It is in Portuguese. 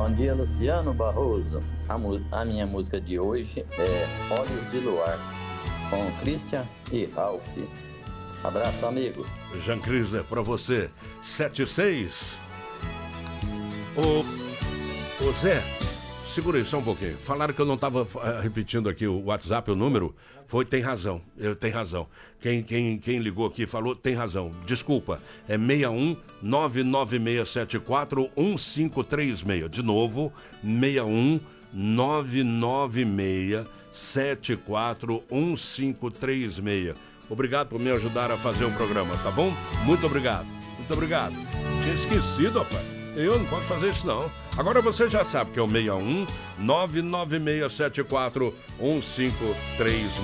Bom dia, Luciano Barroso. A minha música de hoje é Olhos de Luar, com Christian e Ralph. Abraço, amigo. Jean Crisler, pra você. 76. Ô Zé, segura aí só um pouquinho. Falaram que eu não estava repetindo aqui o WhatsApp, o número. Tem razão, tem razão. Quem ligou aqui falou, tem razão. Desculpa, é 61 99674 1536. De novo, 61 99674 1536. Obrigado por me ajudar a fazer o programa, tá bom? Muito obrigado, muito obrigado. Tinha esquecido, rapaz. Eu não posso fazer isso, não. Agora você já sabe que é o 61 99674 1536.